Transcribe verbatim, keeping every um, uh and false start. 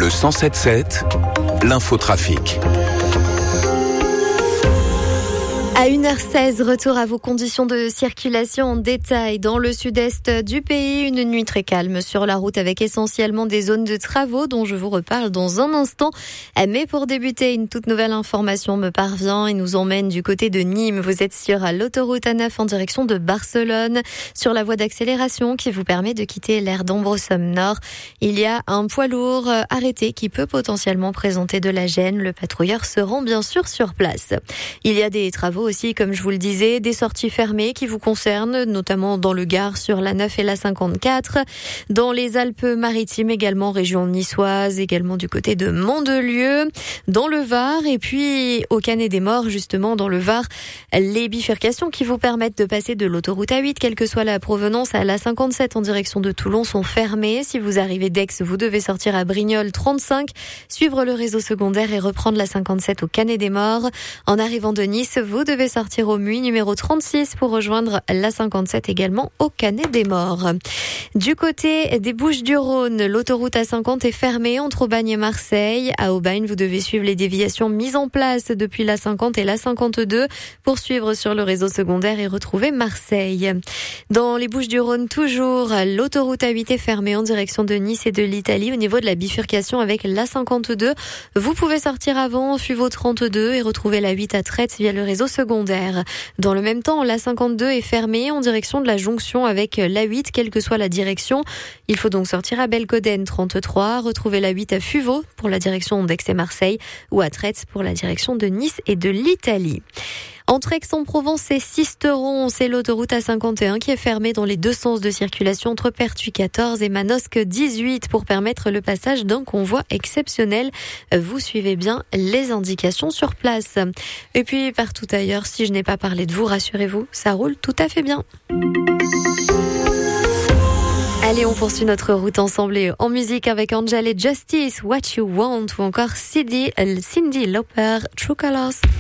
Le cent sept sept, l'infotrafic. À une heure seize, retour à vos conditions de circulation en détail. Dans le sud-est du pays, une nuit très calme sur la route avec essentiellement des zones de travaux dont je vous reparle dans un instant. Mais pour débuter, une toute nouvelle information me parvient et nous emmène du côté de Nîmes. Vous êtes sur l'autoroute A neuf en direction de Barcelone, sur la voie d'accélération qui vous permet de quitter l'aire d'Ambrosum-Nord. Il y a un poids lourd arrêté qui peut potentiellement présenter de la gêne. Le patrouilleur se rend bien sûr sur place. Il y a des travaux aussi, comme je vous le disais, des sorties fermées qui vous concernent, notamment dans le Gard sur l'A neuf et l'A cinquante-quatre, dans les Alpes-Maritimes également, région niçoise, également du côté de Mandelieu, dans le Var, et puis au Canet des Morts, justement dans le Var, les bifurcations qui vous permettent de passer de l'autoroute A huit, quelle que soit la provenance, à l'A cinquante-sept en direction de Toulon sont fermées. Si vous arrivez d'Aix, vous devez sortir à Brignoles trente-cinq, suivre le réseau secondaire et reprendre la cinquante-sept au Canet des Morts. En arrivant de Nice, vous devez sortir au Muy numéro trente-six pour rejoindre la cinquante-sept également au Canet des Morts. Du côté des Bouches-du-Rhône, l'autoroute A cinquante est fermée entre Aubagne et Marseille. À Aubagne, vous devez suivre les déviations mises en place depuis l'A cinquante et l'A cinquante-deux pour suivre sur le réseau secondaire et retrouver Marseille. Dans les Bouches-du-Rhône, toujours, l'autoroute A huit est fermée en direction de Nice et de l'Italie au niveau de la bifurcation avec l'A cinquante-deux. Vous pouvez sortir avant Fuveau trente-deux et retrouver l'A huit à Traite via le réseau secondaire. Dans le même temps, l'A cinquante-deux est fermée en direction de la jonction avec l'A huit, quelle que soit la direction. Il faut donc sortir à Belcoden trente-trois, retrouver l'A huit à Fuveau pour la direction d'Aix et Marseille ou à Traite pour la direction de Nice et de l'Italie. Entre Aix-en-Provence et Sisteron, c'est l'autoroute A cinquante et un qui est fermée dans les deux sens de circulation entre Pertuis quatorze et Manosque dix-huit pour permettre le passage d'un convoi exceptionnel. Vous suivez bien les indications sur place. Et puis partout ailleurs, si je n'ai pas parlé de vous, rassurez-vous, ça roule tout à fait bien. Allez, on poursuit notre route ensemble et en musique avec Angel et Justice, What You Want ou encore Cindy, Cindy Lauper, True Colors.